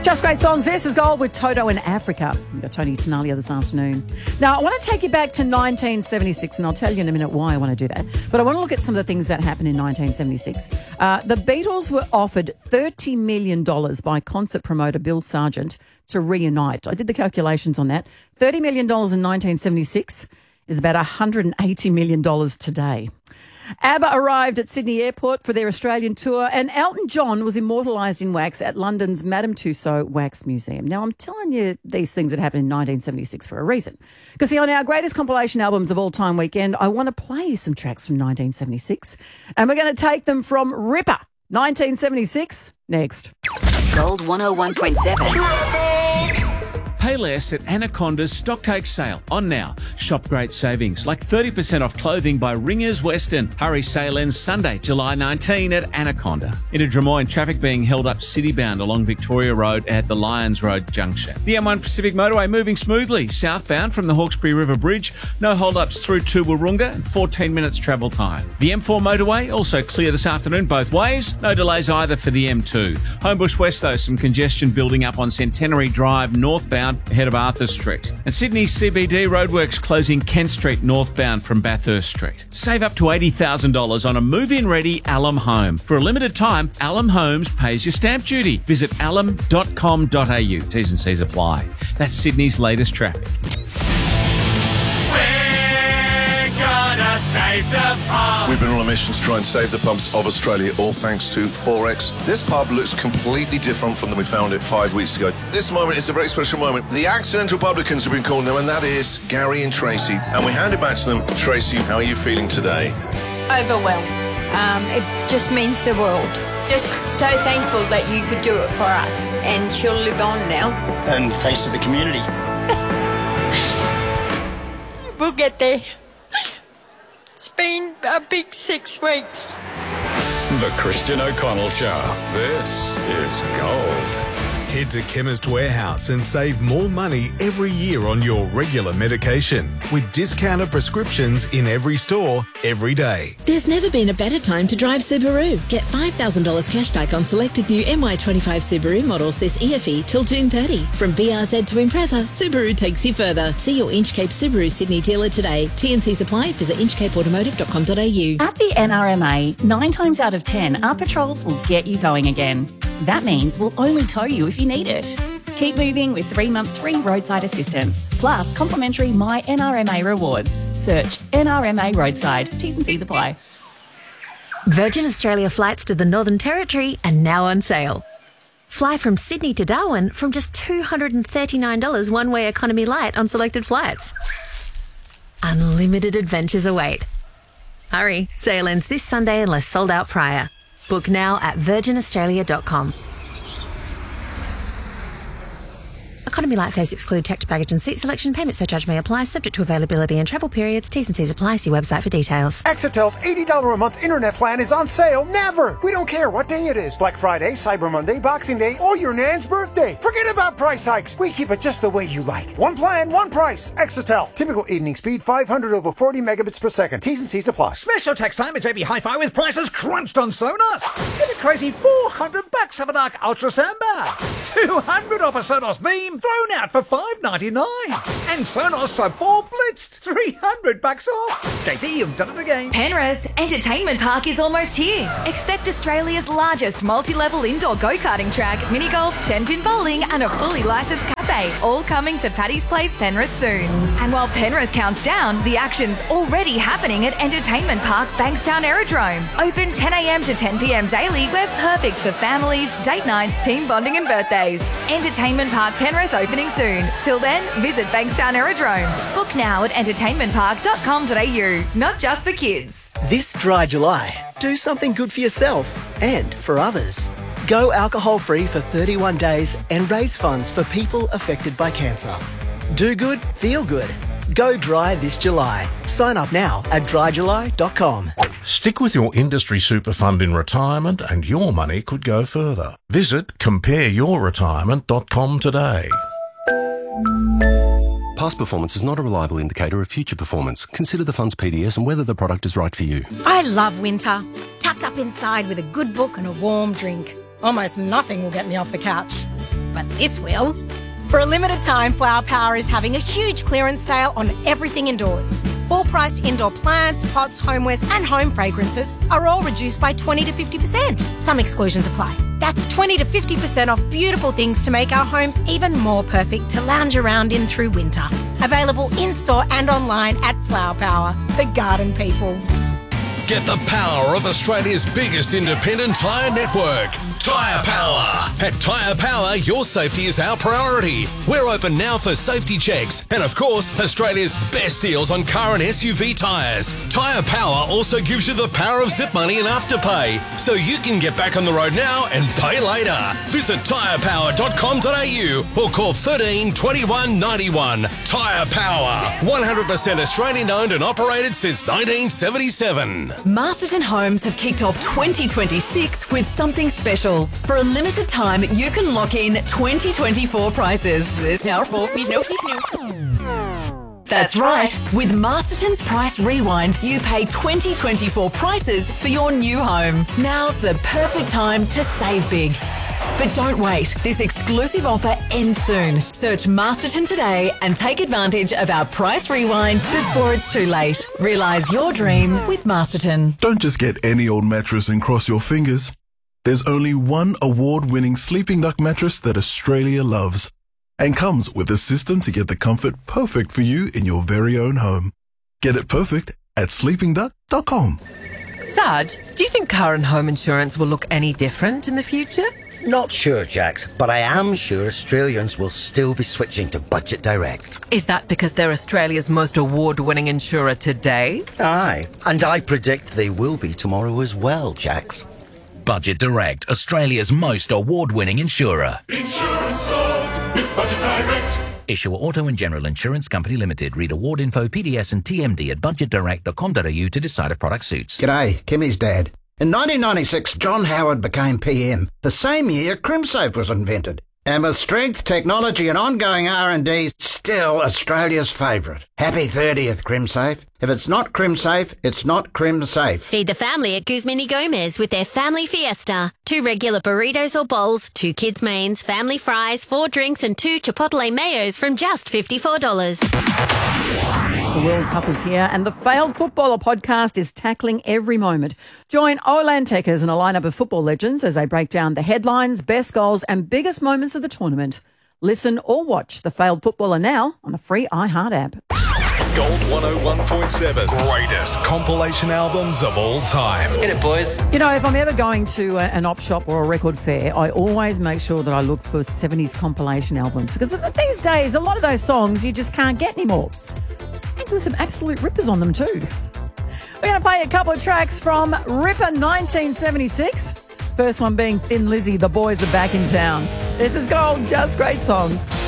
Just great songs. This is Gold with Toto in Africa. We've got Tony Tenalia this afternoon. Now, I want to take you back to 1976, and I'll tell you in a minute why I want to do that. But I want to look at some of the things that happened in 1976. The Beatles were offered $30 million by concert promoter Bill Sargent to reunite. I did the calculations on that. $30 million in 1976 is about $180 million today. ABBA arrived at Sydney Airport for their Australian tour, and Elton John was immortalised in wax at London's Madame Tussauds Wax Museum. Now, I'm telling you these things that happened in 1976 for a reason. Because, see, on our greatest compilation albums of all time weekend, I want to play you some tracks from 1976, and we're going to take them from Ripper, 1976, next. Gold 101.7. Pay less at Anaconda's Stocktake sale. On now. Shop great savings, like 30% off clothing by Ringers Western. Hurry sale ends Sunday, July 19 at Anaconda. In Drummoyne, traffic being held up city-bound along Victoria Road at the Lyons Road junction. The M1 Pacific Motorway moving smoothly. Southbound from the Hawkesbury River Bridge. No hold-ups through to Wahroonga and 14 minutes travel time. The M4 motorway also clear this afternoon both ways. No delays either for the M2. Homebush West, though, some congestion building up on Centenary Drive northbound ahead of Arthur Street. And Sydney's CBD roadworks closing Kent Street northbound from Bathurst Street. Save up to $80,000 on a move-in ready Alum home. For a limited time, Alum Homes pays your stamp duty. Visit alum.com.au. T's and C's apply. That's Sydney's latest traffic. Save the pub. We've been on a mission to try and save the pubs of Australia, all thanks to Forex. This pub looks completely different from when we found it 5 weeks ago. This moment is a very special moment. The accidental publicans have been called now, and that is Gary and Tracy. And we hand it back to them. Tracy, how are you feeling today? Overwhelmed. It just means the world. Just so thankful that you could do it for us. And she'll live on now. And thanks to the community. We'll get there. It's been a big 6 weeks. The Christian O'Connell Show. This is Gold. Head to Chemist Warehouse and save more money every year on your regular medication with discounted prescriptions in every store, every day. There's never been a better time to drive Subaru. Get $5,000 cash back on selected new MY25 Subaru models this EFE till June 30. From BRZ to Impreza, Subaru takes you further. See your Inchcape Subaru Sydney dealer today. TNCs apply. Visit inchcapeautomotive.com.au. At the NRMA, 9 times out of 10, our patrols will get you going again. That means we'll only tow you if you need it. Keep moving with 3 months free roadside assistance, plus complimentary My NRMA rewards. Search NRMA Roadside. T's and C's apply. Virgin Australia flights to the Northern Territory are now on sale. Fly from Sydney to Darwin from just $239 one-way economy light on selected flights. Unlimited adventures await. Hurry, sale ends this Sunday unless sold out prior. Book now at virginaustralia.com. Economy light fares exclude checked baggage and seat selection. Payment surcharge may apply, subject to availability and travel periods. T's and C's apply. See website for details. Exitel's $80 a month internet plan is on sale. Never! We don't care what day it is. Black Friday, Cyber Monday, Boxing Day, or your nan's birthday. Forget about price hikes. We keep it just the way you like. One plan, one price. Exitel. Typical evening speed 500 over 40 megabits per second. T's and C's apply. Special tax time at JB Hi-Fi with prices crunched on Sonos. Get a crazy $400 of a dark Ultra Soundbar. $200 off a Sonos Beam. Thrown out for $5.99. And Sonos Sub 4 blitzed $300 off. JP, you've done it again. Penrith Entertainment Park is almost here. Expect Australia's largest multi-level indoor go-karting track, mini golf, 10-pin bowling and a fully licensed cafe, all coming to Paddy's Place, Penrith soon. And while Penrith counts down, the action's already happening at Entertainment Park, Bankstown Aerodrome. Open 10 a.m. to 10 p.m. daily. We're perfect for families, date nights, team bonding and birthdays. Entertainment Park Penrith opening soon. Till then, visit Bankstown Aerodrome. Book now at entertainmentpark.com.au. Not just for kids. This dry July, do something good for yourself and for others. Go alcohol-free for 31 days and raise funds for people affected by cancer. Do good, feel good. Go dry this July. Sign up now at dryjuly.com. Stick with your industry super fund in retirement and your money could go further. Visit compareyourretirement.com today. Past performance is not a reliable indicator of future performance. Consider the fund's PDS and whether the product is right for you. I love winter. Tucked up inside with a good book and a warm drink. Almost nothing will get me off the couch. but this will. For a limited time, Flower Power is having a huge clearance sale on everything indoors. Full-priced indoor plants, pots, homewares and home fragrances are all reduced by 20 to 50%. Some exclusions apply. That's 20 to 50% off beautiful things to make our homes even more perfect to lounge around in through winter. Available in-store and online at Flower Power, the garden people. Get the power of Australia's biggest independent tyre network, Tyre Power. At Tyre Power, your safety is our priority. We're open now for safety checks and, of course, Australia's best deals on car and SUV tyres. Tyre Power also gives you the power of zip money and afterpay, so you can get back on the road now and pay later. Visit tyrepower.com.au or call 13 21 91. Tyre Power, 100% Australian owned and operated since 1977. Masterton Homes have kicked off 2026 with something special. For a limited time, you can lock in 2024 prices. That's right. With Masterton's Price Rewind, you pay 2024 prices for your new home. Now's the perfect time to save big. But don't wait. This exclusive offer ends soon. Search Masterton today and take advantage of our Price Rewind before it's too late. Realise your dream with Masterton. Don't just get any old mattress and cross your fingers. There's only one award-winning Sleeping Duck mattress that Australia loves and comes with a system to get the comfort perfect for you in your very own home. Get it perfect at sleepingduck.com. Sarge, do you think car and home insurance will look any different in the future? Not sure, Jax, but I am sure Australians will still be switching to Budget Direct. Is that because they're Australia's most award-winning insurer today? Aye, and I predict they will be tomorrow as well, Jax. Budget Direct, Australia's most award-winning insurer. Insurance solved with Budget Direct. Issuer Auto and General Insurance Company Limited. Read award info, PDS and TMD at budgetdirect.com.au to decide if product suits. G'day, Kimmy's dad. In 1996, John Howard became PM, the same year CrimSafe was invented. And with strength, technology and ongoing R&D, still Australia's favourite. Happy 30th, CrimSafe. If it's not CrimSafe, it's not CrimSafe. Feed the family at Guzmini Gomez with their Family Fiesta. 2 regular burritos or bowls, 2 kids' mains, family fries, 4 drinks and 2 Chipotle mayos from just $54. The World Cup is here and the Failed Footballer podcast is tackling every moment. Join Olan Tekers and a lineup of football legends as they break down the headlines, best goals and biggest moments of the tournament. Listen or watch The Failed Footballer now on the free iHeart app. Gold 101.7. Greatest compilation albums of all time. Get it, boys. You know, if I'm ever going to an op shop or a record fair, I always make sure that I look for 70s compilation albums because these days, a lot of those songs you just can't get anymore. And there's some absolute rippers on them too. We're going to play a couple of tracks from Ripper 1976. First one being Thin Lizzy, The Boys Are Back in Town. This is called Just Great Songs.